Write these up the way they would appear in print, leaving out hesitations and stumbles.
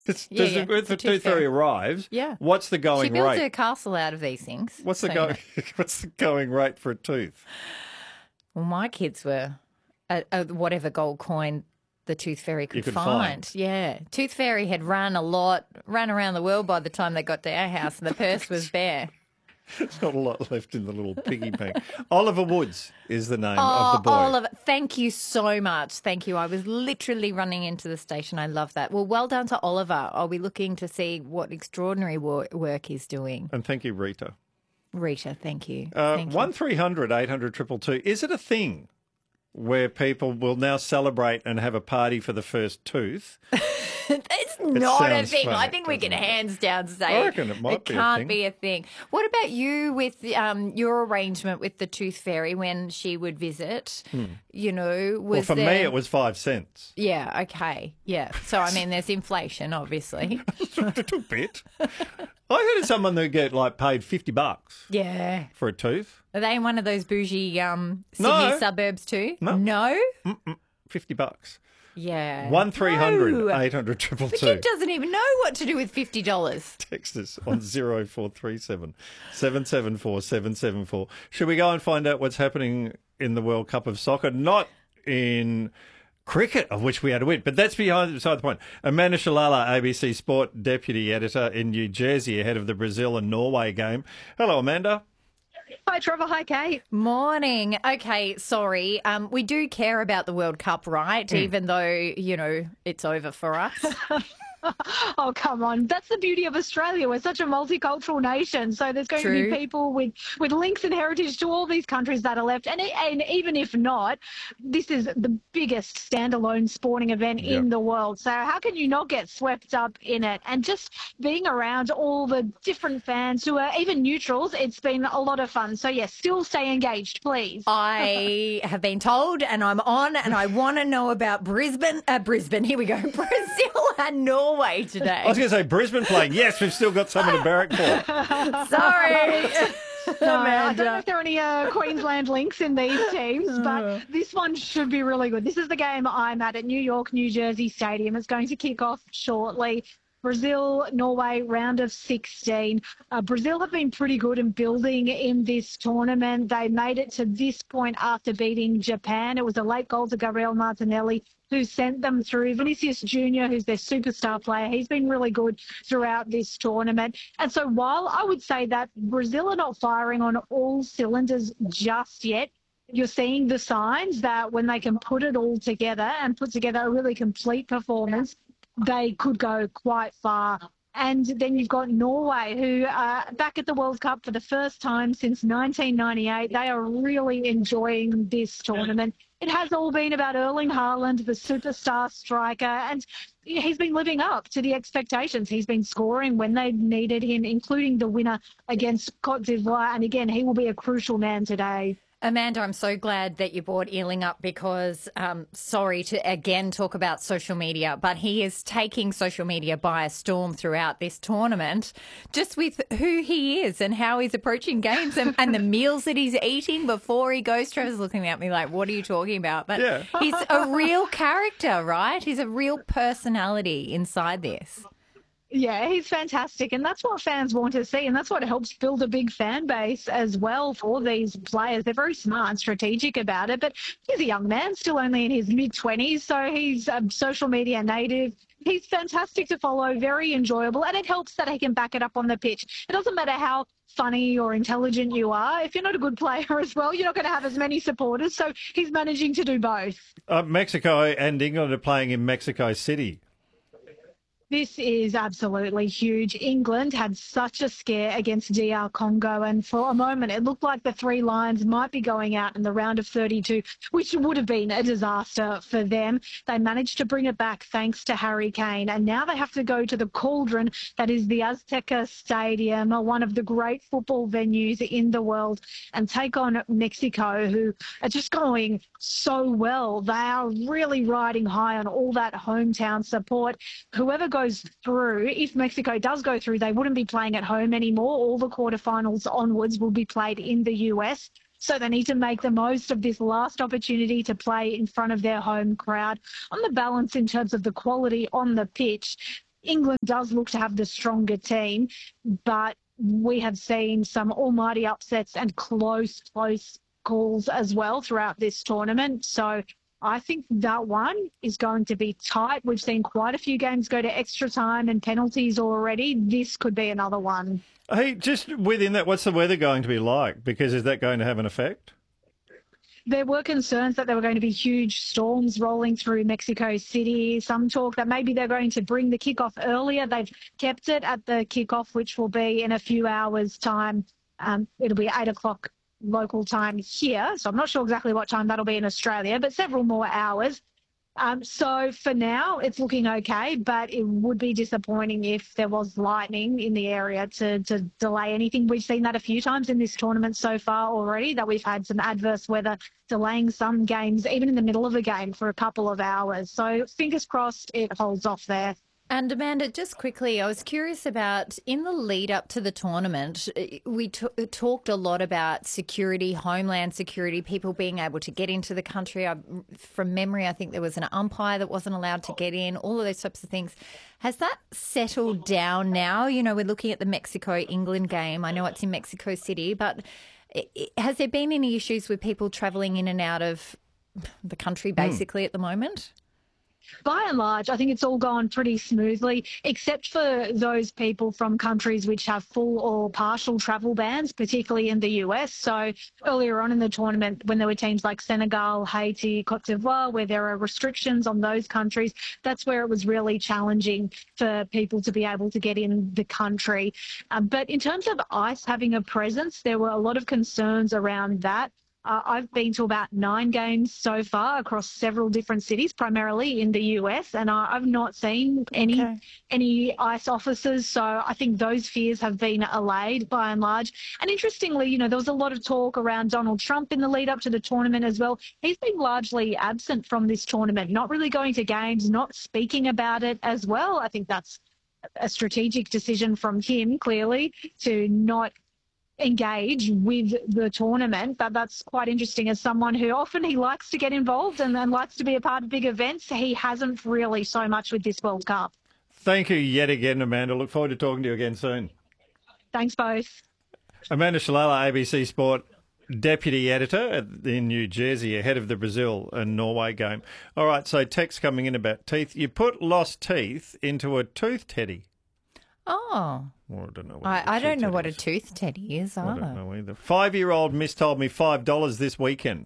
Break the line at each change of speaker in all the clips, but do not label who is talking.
If the Tooth Fairy arrives,
Yeah.
what's the
She
going
builds
rate?
her castle out of these things.
What's the
so
going? What's the going rate for a tooth?
Well, my kids were whatever gold coin the Tooth Fairy could
could
find.
find.
Yeah. Tooth Fairy had ran around the world by the time they got to our house, and the purse was bare.
There's not a lot left in the little piggy bank. Oliver Woods is the name of the boy.
Oliver, thank you so much. Thank you. I was literally running into the station. I love that. Well, well done to Oliver. I'll be looking to see what extraordinary work he's doing.
And thank you, Rita.
Rita, thank you. Thank you.
1300 800 222. Is it a thing where people will now celebrate and have a party for the first tooth?
It's not a
sounds
thing.
funny,
I think we can
doesn't it?
hands down say
I reckon it might be a
can't
thing.
be a thing. What about you with your arrangement with the Tooth Fairy when she would visit? You know, was
Well, for me,
there...
it was 5 cents.
Yeah, okay. Yeah. So, I mean, there's inflation, obviously.
A little bit. I heard of someone who get paid $50
Yeah.
for a tooth.
Are they in one of those bougie Sydney
No.
suburbs too?
No.
No?
$50.
Yeah.
1300
No.
800
The
222.
kid doesn't even know what to do with $50.
Text us on 0437 774 774. Should we go and find out what's happening in the World Cup of Soccer? Not in cricket, of which we had a win, but that's beside the point. Amanda Shalala, ABC Sport Deputy Editor in New Jersey, ahead of the Brazil and Norway game. Hello, Amanda.
Hi, Trevor. Hi, Kate.
Morning. Okay, sorry. We do care about the World Cup, right? Even though, you know, it's over for us.
Oh, come on. That's the beauty of Australia. We're such a multicultural nation. So there's going to
True.
be people with links and heritage to all these countries that are left. And even if not, this is the biggest standalone sporting event in the world. So how can you not get swept up in it? And just being around all the different fans who are even neutrals, it's been a lot of fun. So, yes, still stay engaged, please.
I have been told and I'm on and I want to know about Brisbane, here we go, Brazil and Norway today.
I was going to say Brisbane playing. Yes, we've still got someone to barrack for.
Sorry.
No, I don't know if there are any Queensland links in these teams, but this one should be really good. This is the game I'm at New York, New Jersey Stadium. It's going to kick off shortly. Brazil, Norway, round of 16. Brazil have been pretty good in building in this tournament. They made it to this point after beating Japan. It was a late goal to Gabriel Martinelli who sent them through. Vinicius Junior, who's their superstar player, he's been really good throughout this tournament. And so while I would say that Brazil are not firing on all cylinders just yet, you're seeing the signs that when they can put it all together and put together a really complete performance, they could go quite far. And then you've got Norway, who are back at the World Cup for the first time since 1998. They are really enjoying this tournament. It has all been about Erling Haaland, the superstar striker, and he's been living up to the expectations. He's been scoring when they needed him, including the winner against Cote d'Ivoire. And again, he will be a crucial man today.
Amanda, I'm so glad that you brought Ealing up because, sorry to again talk about social media, but he is taking social media by a storm throughout this tournament, just with who he is and how he's approaching games and the meals that he's eating before he goes. Trevor's looking at me like, what are you talking about? But he's a real character, right? He's a real personality inside this.
Yeah, he's fantastic. And that's what fans want to see. And that's what helps build a big fan base as well for these players. They're very smart and strategic about it. But he's a young man, still only in his mid-20s. So he's a social media native. He's fantastic to follow, very enjoyable. And it helps that he can back it up on the pitch. It doesn't matter how funny or intelligent you are. If you're not a good player as well, you're not going to have as many supporters. So he's managing to do both.
Mexico and England are playing in Mexico City.
This is absolutely huge. England had such a scare against DR Congo, and for a moment it looked like the Three Lions might be going out in the round of 32, which would have been a disaster for them. They managed to bring it back thanks to Harry Kane, and now they have to go to the cauldron that is the Azteca Stadium, one of the great football venues in the world, and take on Mexico, who are just going so well. They are really riding high on all that hometown support. Whoever goes through, if Mexico does go through, they wouldn't be playing at home anymore. All the quarterfinals onwards will be played in the US. So they need to make the most of this last opportunity to play in front of their home crowd. On the balance in terms of the quality on the pitch, England does look to have the stronger team, but we have seen some almighty upsets and close calls as well throughout this tournament. So I think that one is going to be tight. We've seen quite a few games go to extra time and penalties already. This could be another one.
Hey, just within that, what's the weather going to be like? Because is that going to have an effect?
There were concerns that there were going to be huge storms rolling through Mexico City. Some talk that maybe they're going to bring the kickoff earlier. They've kept it at the kickoff, which will be in a few hours' time. It'll be 8 o'clock local time here. So I'm not sure exactly what time that'll be in Australia, but several more hours. So for now, it's looking okay, but it would be disappointing if there was lightning in the area to delay anything. We've seen that a few times in this tournament so far already, that we've had some adverse weather delaying some games, even in the middle of a game, for a couple of hours. So fingers crossed it holds off there.
And Amanda, just quickly, I was curious about, in the lead up to the tournament, we talked a lot about security, homeland security, people being able to get into the country. From memory, I think there was an umpire that wasn't allowed to get in, all of those types of things. Has that settled down now? You know, we're looking at the Mexico-England game. I know it's in Mexico City, but has there been any issues with people travelling in and out of the country basically at the moment?
By and large, I think it's all gone pretty smoothly, except for those people from countries which have full or partial travel bans, particularly in the US. So earlier on in the tournament, when there were teams like Senegal, Haiti, Cote d'Ivoire, where there are restrictions on those countries, that's where it was really challenging for people to be able to get in the country. But in terms of ICE having a presence, there were a lot of concerns around that. I've been to about 9 games so far across several different cities, primarily in the US, and I've not seen any ICE officers. So I think those fears have been allayed by and large. And interestingly, you know, there was a lot of talk around Donald Trump in the lead up to the tournament as well. He's been largely absent from this tournament, not really going to games, not speaking about it as well. I think that's a strategic decision from him, clearly, to not engage with the tournament. But that's quite interesting. As someone who often he likes to get involved and likes to be a part of big events, he hasn't really so much with this World Cup.
Thank you yet again, Amanda. Look forward to talking to you again soon.
Thanks both.
Amanda Shalala, ABC Sport Deputy Editor in New Jersey, ahead of the Brazil and Norway game. All right, so text coming in about teeth. You put lost teeth into a tooth teddy.
Oh.
Well, I don't know.
I don't know what a tooth teddy is either.
I don't know either. 5-year-old miss told me $5 this weekend.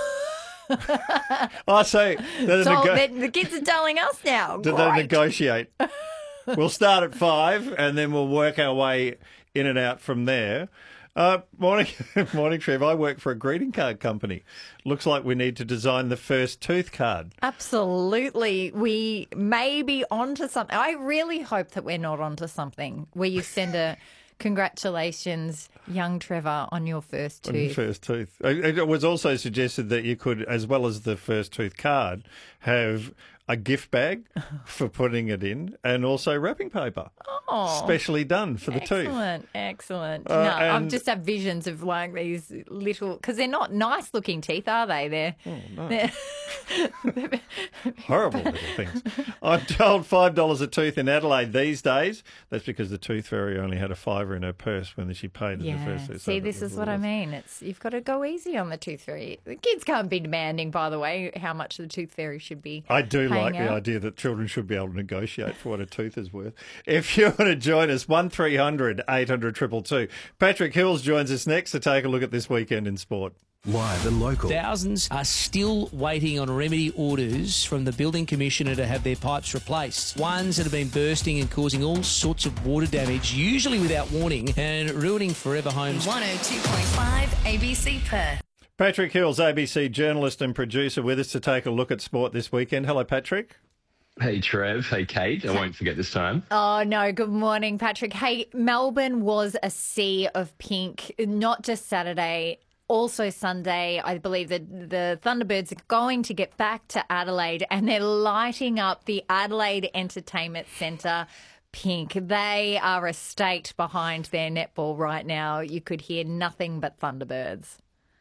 I say
the kids are telling us now.
Did they negotiate? We'll start at 5 and then we'll work our way in and out from there. Morning, Trev. I work for a greeting card company. Looks like we need to design the first tooth card.
Absolutely. We may be onto something. I really hope that we're not onto something where you send a congratulations, young Trevor, on your first tooth.
First tooth. It was also suggested that you could, as well as the first tooth card, have a gift bag for putting it in and also wrapping paper.
Oh,
specially done for the tooth.
Excellent. No, I just have visions of like these little, because they're not nice looking teeth, are they? They're
horrible little things. I'm told $5 a tooth in Adelaide these days. That's because the tooth fairy only had a $5 in her purse when she paid in the first tooth.
See, this is what I mean. You've got to go easy on the tooth fairy. The kids can't be demanding, by the way, how much the tooth fairy should be.
I do like the idea that children should be able to negotiate for what a tooth is worth. If you want to join us, 1300 800 222. Patrick Hills joins us next to take a look at this weekend in sport.
Live and local.
Thousands are still waiting on remedy orders from the building commissioner to have their pipes replaced. Ones that have been bursting and causing all sorts of water damage, usually without warning, and ruining forever homes.
102.5 ABC Perth.
Patrick Hills, ABC journalist and producer, with us to take a look at sport this weekend. Hello, Patrick.
Hey, Trev. Hey, Kate. I won't forget this time.
Oh, no. Good morning, Patrick. Hey, Melbourne was a sea of pink, not just Saturday, also Sunday. I believe that the Thunderbirds are going to get back to Adelaide and they're lighting up the Adelaide Entertainment Centre pink. They are a state behind their netball right now. You could hear nothing but Thunderbirds.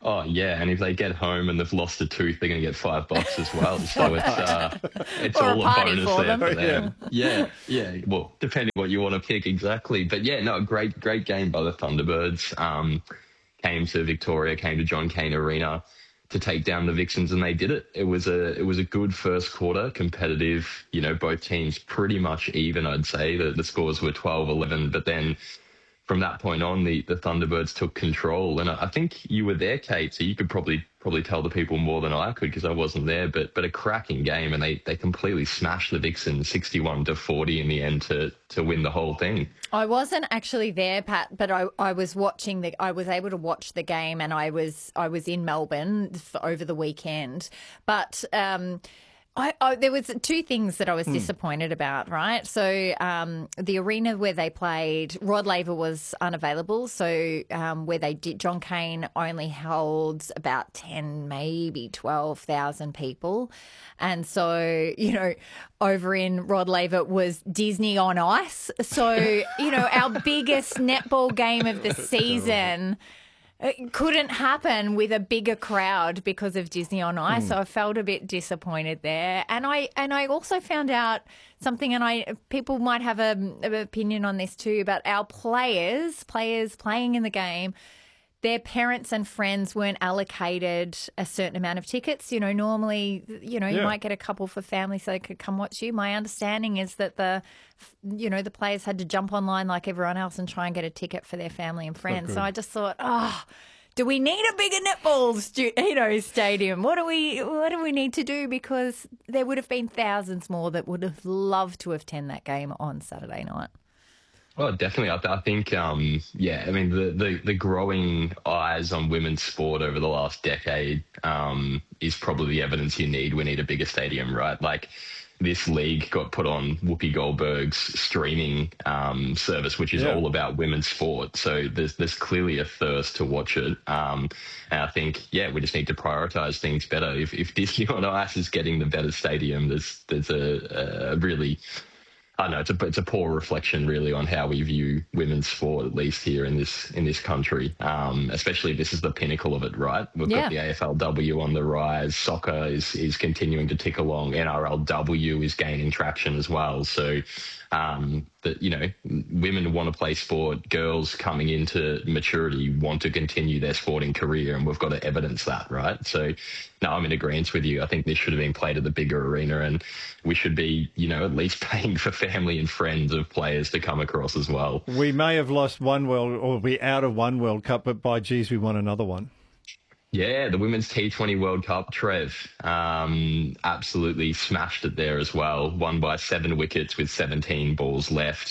Oh yeah, and if they get home and they've lost a tooth, they're going to get $5 as well. So it's
Or a
all a
party
bonus
for
there
them.
for them. Yeah. Well, depending what you want to pick exactly, but yeah, no, great game by the Thunderbirds. Came to Victoria, came to John Cain Arena to take down the Vixens, and they did it. It was a good first quarter, competitive. You know, both teams pretty much even. I'd say the scores were 12-11, but then from that point on, the Thunderbirds took control, and I think you were there, Kate, so you could probably tell the people more than I could because I wasn't there. But a cracking game, and they completely smashed the Vixens 61-40 in the end to win the whole thing.
I wasn't actually there, Pat, but I was watching I was able to watch the game, and I was in Melbourne over the weekend, but. There was two things that I was disappointed about, right? So the arena where they played, Rod Laver was unavailable. So where they did, John Cain only holds about 10, maybe 12,000 people. And so, you know, over in Rod Laver was Disney on Ice. So, you know, our biggest netball game of the season... It couldn't happen with a bigger crowd because of Disney on Ice, so I felt a bit disappointed there. And I also found out something, and people might have an opinion on this too, but our players playing in the game, their parents and friends weren't allocated a certain amount of tickets. You know, normally, you might get a couple for family so they could come watch you. My understanding is that the players had to jump online like everyone else and try and get a ticket for their family and friends. So I just thought, do we need a bigger netball stadium? What do we need to do? Because there would have been thousands more that would have loved to have attended that game on Saturday night.
Oh, definitely. I think, I mean, the growing eyes on women's sport over the last decade is probably the evidence you need. We need a bigger stadium, right? Like, this league got put on Whoopi Goldberg's streaming service, which is all about women's sport. So there's clearly a thirst to watch it. And I think, we just need to prioritize things better. If Disney on Ice is getting the better stadium, there's a really... I know it's a poor reflection, really, on how we view women's sport, at least here in this country. Especially if this is the pinnacle of it, right? We've got the AFLW on the rise. Soccer is continuing to tick along. NRLW is gaining traction as well. So, women want to play sport. Girls coming into maturity want to continue their sporting career, and we've got to evidence that, right? So, no, I'm in agreement with you. I think this should have been played at the bigger arena, and we should be, at least paying for family and friends of players to come across as well.
We may have lost we're out of one World Cup, but by geez, we won another one.
Yeah, the Women's T20 World Cup, Trev, absolutely smashed it there as well. Won by 7 wickets with 17 balls left.